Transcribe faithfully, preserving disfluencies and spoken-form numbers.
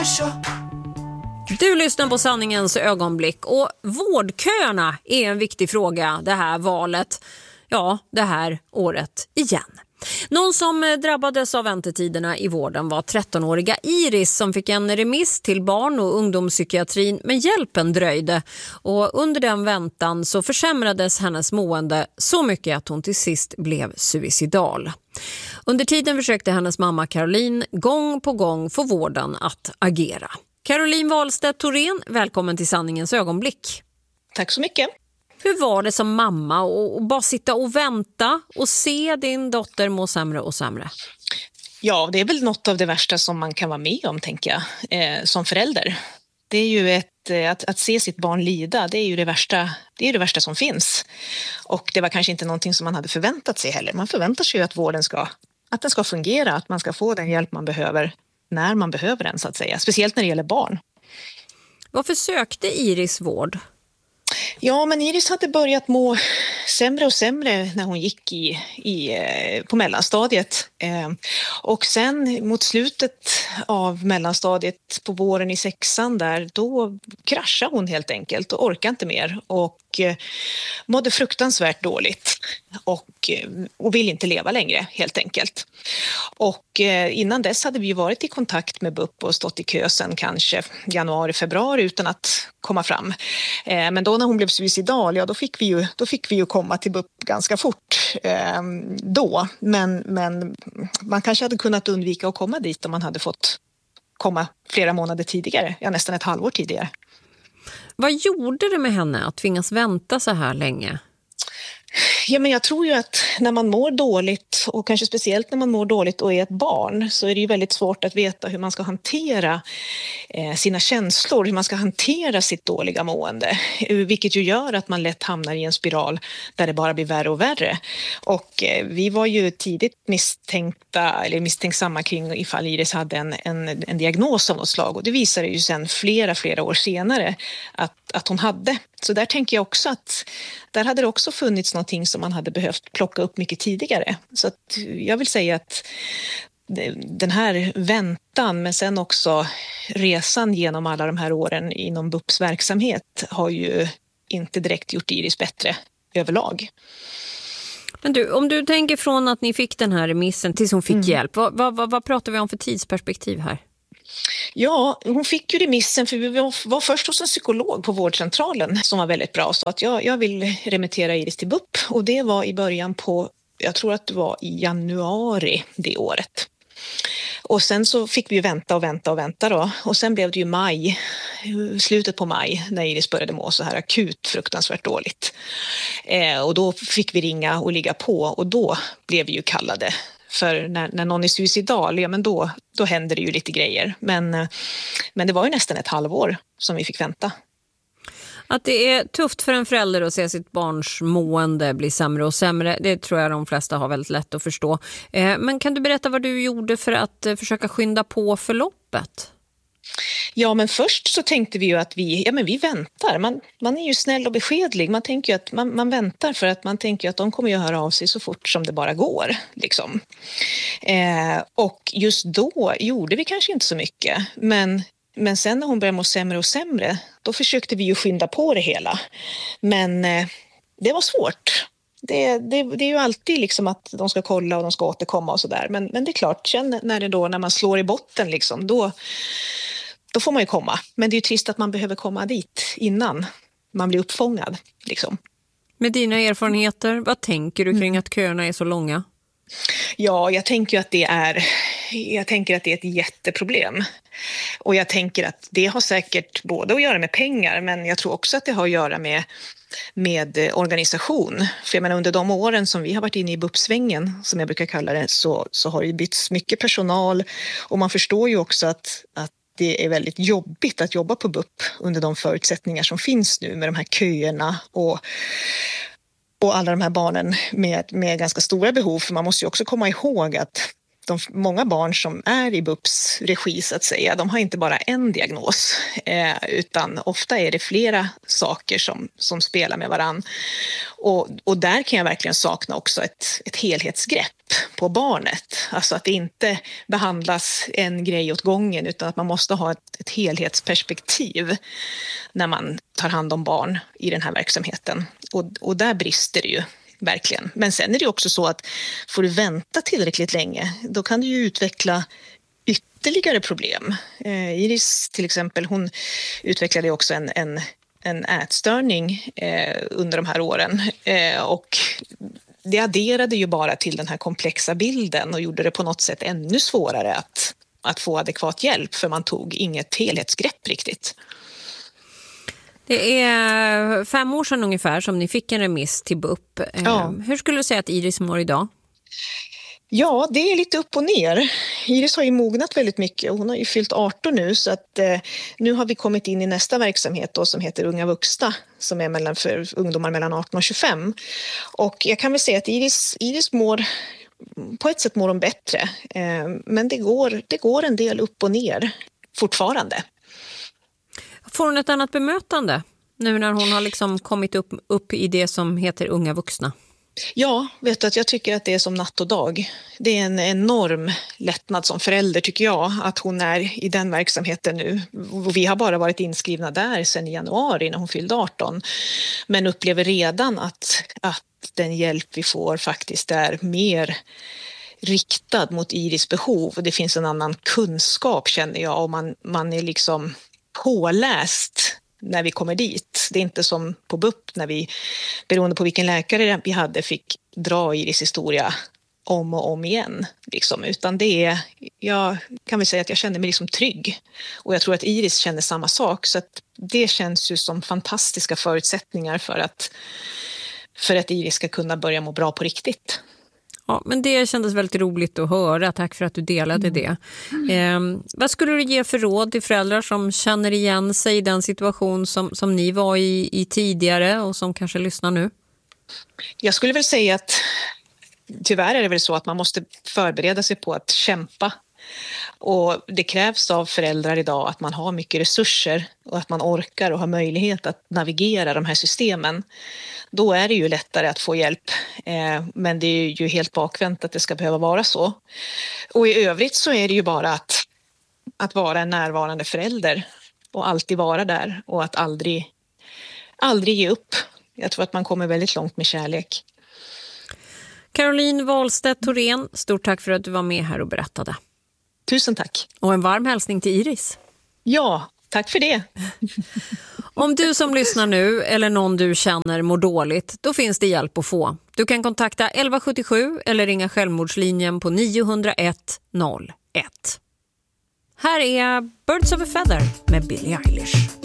Du lyssnar på Sanningens ögonblick och vårdköerna är en viktig fråga det här valet. Ja, det här året igen. Någon som drabbades av väntetiderna i vården var trettonåriga Iris som fick en remiss till barn- och ungdomspsykiatrin, men hjälpen dröjde. Och under den väntan så försämrades hennes mående så mycket att hon till sist blev suicidal. Under tiden försökte hennes mamma Caroline gång på gång få vården att agera. Caroline Wahlstedt Thorén, välkommen till Sanningens ögonblick. Tack så mycket. Hur var det som mamma att bara sitta och vänta och se din dotter må sämre och sämre? Ja, det är väl något av det värsta som man kan vara med om, tänker jag, eh, som förälder. Det är ju ett, att, att se sitt barn lida, det är ju det värsta, det är det värsta som finns. Och det var kanske inte någonting som man hade förväntat sig heller. Man förväntar sig ju att vården ska, att den ska fungera, att man ska få den hjälp man behöver när man behöver den, så att säga. Speciellt när det gäller barn. Varför sökte Iris vård? Ja, men Iris hade börjat må sämre och sämre när hon gick i, i, på mellanstadiet. Eh, och sen mot slutet av mellanstadiet på våren i sexan där, då kraschade hon helt enkelt och orkade inte mer och eh, mådde fruktansvärt dåligt och, och vill inte leva längre helt enkelt. Och eh, innan dess hade vi varit i kontakt med B U P och stått i kö sen kanske januari, februari utan att komma fram. Eh, men då när hon blev suicidal, ja då fick vi ju, då fick vi ju komma till B U P ganska fort eh, då. Men, men man kanske hade kunnat undvika att komma dit om man hade fått komma flera månader tidigare, ja nästan ett halvår tidigare. Vad gjorde det med henne att tvingas vänta så här länge? Ja, men jag tror ju att när man mår dåligt och kanske speciellt när man mår dåligt och är ett barn så är det ju väldigt svårt att veta hur man ska hantera eh, sina känslor, hur man ska hantera sitt dåliga mående. Vilket ju gör att man lätt hamnar i en spiral där det bara blir värre och värre. Och eh, vi var ju tidigt misstänkta eller misstänksamma kring ifall Iris hade en, en, en diagnos av något slag. Och det visade ju sen flera, flera år senare att, att hon hade. Så där tänker jag också att där hade det också funnits någonting som man hade behövt plocka upp mycket tidigare. Så att jag vill säga att den här väntan men sen också resan genom alla de här åren inom B U P:s verksamhet har ju inte direkt gjort Iris bättre överlag. Men du, om du tänker från att ni fick den här remissen tills hon fick mm. hjälp, vad, vad, vad pratar vi om för tidsperspektiv här? Ja, hon fick ju remissen för vi var, var först hos en psykolog på vårdcentralen som var väldigt bra. Så att jag, jag vill remittera Iris till B U P och det var i början på, jag tror att det var i januari det året. Och sen så fick vi ju vänta och vänta och vänta då. Och sen blev det ju maj, slutet på maj när Iris började må så här akut fruktansvärt dåligt. Eh, och då fick vi ringa och ligga på och då blev vi ju kallade. För när, när någon är suicidal, ja men då, då händer det ju lite grejer. Men, men det var ju nästan ett halvår som vi fick vänta. Att det är tufft för en förälder att se sitt barns mående bli sämre och sämre, det tror jag de flesta har väldigt lätt att förstå. Eh, men kan du berätta vad du gjorde för att eh, försöka skynda på förloppet? Ja, men först så tänkte vi ju att vi, ja, men vi väntar. Man, man är ju snäll och beskedlig. Man tänker ju att man, man väntar för att man tänker att de kommer ju höra av sig så fort som det bara går. Liksom. Eh, och just då gjorde vi kanske inte så mycket. Men, men sen när hon började må sämre och sämre, då försökte vi ju skynda på det hela. Men eh, det var svårt. Det, det, det är ju alltid liksom att de ska kolla och de ska återkomma och sådär. Men, men det är klart, sen när, det då, när man slår i botten liksom, då... Då får man ju komma. Men det är ju trist att man behöver komma dit innan man blir uppfångad. Liksom. Med dina erfarenheter, vad tänker du kring mm. att köerna är så långa? Ja, jag tänker att det är, jag tänker att det är ett jätteproblem. Och jag tänker att det har säkert både att göra med pengar, men jag tror också att det har att göra med, med organisation. För jag menar, under de åren som vi har varit inne i B U P-svängen, som jag brukar kalla det, så, så har det bytts mycket personal. Och man förstår ju också att, att det är väldigt jobbigt att jobba på B U P under de förutsättningar som finns nu med de här köerna och, och alla de här barnen med, med ganska stora behov. För man måste ju också komma ihåg att de, många barn som är i B U P:s regi så att säga, de har inte bara en diagnos eh, utan ofta är det flera saker som, som spelar med varann. Och, och där kan jag verkligen sakna också ett, ett helhetsgrepp på barnet. Alltså att det inte behandlas en grej åt gången utan att man måste ha ett, ett helhetsperspektiv när man tar hand om barn i den här verksamheten. Och, och där brister det ju. Verkligen. Men sen är det också så att får du vänta tillräckligt länge, då kan du ju utveckla ytterligare problem. Eh, Iris till exempel, hon utvecklade också en, en, en ätstörning eh, under de här åren. Eh, och det adderade ju bara till den här komplexa bilden och gjorde det på något sätt ännu svårare att, att få adekvat hjälp, för man tog inget helhetsgrepp riktigt. Det är fem år sedan ungefär som ni fick en remiss till B U P. Ja. Hur skulle du säga att Iris mår idag? Ja, det är lite upp och ner. Iris har ju mognat väldigt mycket och hon har ju fyllt arton nu, så att eh, nu har vi kommit in i nästa verksamhet då, som heter Unga vuxna, som är mellan, för ungdomar mellan arton och tjugofem. Och jag kan väl säga att Iris, Iris mår, på ett sätt mår hon bättre, eh, men det går, det går en del upp och ner fortfarande. Får hon ett annat bemötande nu när hon har liksom kommit upp, upp i det som heter Unga vuxna? Ja, vet du att jag tycker att det är som natt och dag. Det är en enorm lättnad som förälder tycker jag att hon är i den verksamheten nu. Och vi har bara varit inskrivna där sedan i januari när hon fyllde arton. Men upplever redan att, att den hjälp vi får faktiskt är mer riktad mot Iris behov. Det finns en annan kunskap känner jag, och man, man är liksom påläst när vi kommer dit. Det är inte som på B U P när vi, beroende på vilken läkare vi hade, fick dra Iris historia om och om igen. Liksom. Utan det är, jag kan väl säga att jag känner mig liksom trygg. Och jag tror att Iris känner samma sak. Så att det känns ju som fantastiska förutsättningar för att, för att Iris ska kunna börja må bra på riktigt. Ja, men det kändes väldigt roligt att höra. Tack för att du delade mm. det. Eh, vad skulle du ge för råd till föräldrar som känner igen sig i den situation som, som ni var i, i tidigare och som kanske lyssnar nu? Jag skulle väl säga att tyvärr är det väl så att man måste förbereda sig på att kämpa. Och det krävs av föräldrar idag att man har mycket resurser och att man orkar och har möjlighet att navigera de här systemen. Då är det ju lättare att få hjälp, eh, men det är ju helt bakvänt att det ska behöva vara så. Och i övrigt så är det ju bara att, att vara en närvarande förälder och alltid vara där och att aldrig, aldrig ge upp. Jag tror att man kommer väldigt långt med kärlek. Caroline Wahlstedt Thorén, stort tack för att du var med här och berättade. Tusen tack. Och en varm hälsning till Iris. Ja, tack för det. Om du som lyssnar nu eller någon du känner mår dåligt, då finns det hjälp att få. Du kan kontakta elva sjuttiosju eller ringa självmordslinjen på nio noll ett noll ett. Här är Birds of a Feather med Billie Eilish.